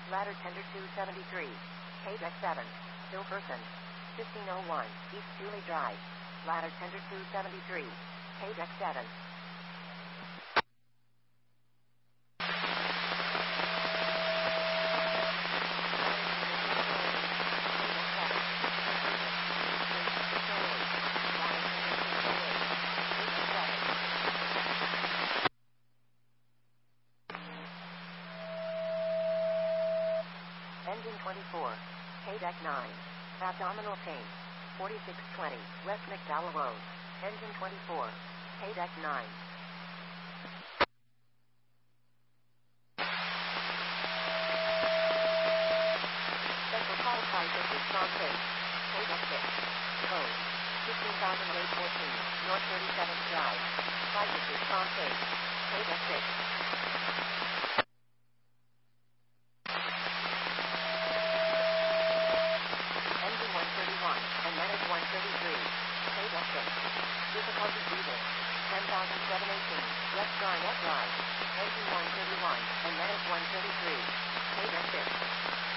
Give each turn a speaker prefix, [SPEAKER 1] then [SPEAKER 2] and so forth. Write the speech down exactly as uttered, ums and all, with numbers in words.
[SPEAKER 1] Ladder tender two seventy-three. K deck seven. Hill person. fifteen oh one. East Dooley Drive. Ladder tender two seventy-three. K deck seven. Engine twenty-four. K deck nine. Abdominal pain. forty-six twenty. West McDowell Road. Engine twenty-four. K deck nine. Central call sign is strong safe. K deck six. Code. fifteen thousand eight fourteen. North thirty-seventh Drive. Flight is strong safe. K deck six. And then it's one thirty-three. K deck six. Difficulty breathing. ten thousand seven eighteen. West Garnett Drive. Engine one thirty-one. And then it's one thirty-three. K deck six.